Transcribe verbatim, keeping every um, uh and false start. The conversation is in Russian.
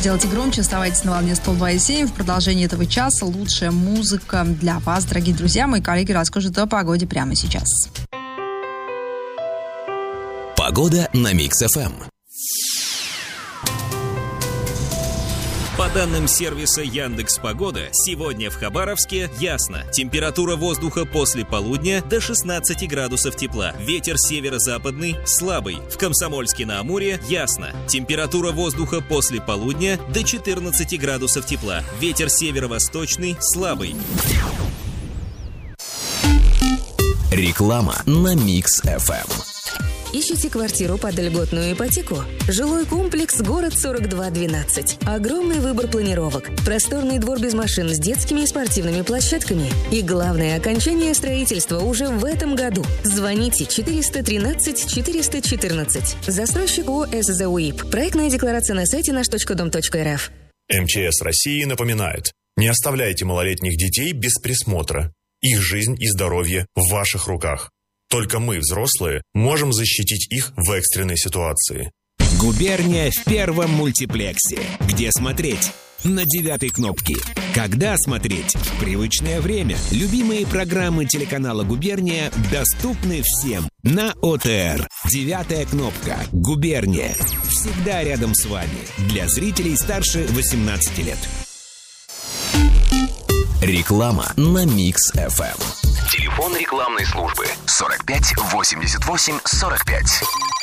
сделайте громче, оставайтесь на волне сто два и семь. В продолжении этого часа лучшая музыка для вас, дорогие друзья. Мои коллеги расскажут о погоде прямо сейчас. Погода на Микс эф эм. По данным сервиса Яндекс.Погода, сегодня в Хабаровске ясно. Температура воздуха после полудня до шестнадцати градусов тепла. Ветер северо-западный слабый. В Комсомольске-на-Амуре ясно. Температура воздуха после полудня до четырнадцати градусов тепла. Ветер северо-восточный слабый. Реклама на Микс эф эм. Ищите квартиру под льготную ипотеку? Жилой комплекс «Город сорок два двенадцать». Огромный выбор планировок. Просторный двор без машин с детскими и спортивными площадками. И главное, окончание строительства уже в этом году. Звоните четыреста тринадцать четыреста четырнадцать. Застройщик ООО «СЗУИП». Проектная декларация на сайте наш точка дом точка эр эф. эм че эс России напоминает: не оставляйте малолетних детей без присмотра. Их жизнь и здоровье в ваших руках. Только мы, взрослые, можем защитить их в экстренной ситуации. Губерния в первом мультиплексе. Где смотреть? На девятой кнопке. Когда смотреть? В привычное время. Любимые программы телеканала «Губерния» доступны всем на о тэ эр. Девятая кнопка. «Губерния». Всегда рядом с вами. Для зрителей старше восемнадцати лет. Реклама на Микс эф эм. Телефон рекламной службы сорок пять восемьдесят восемь сорок пять.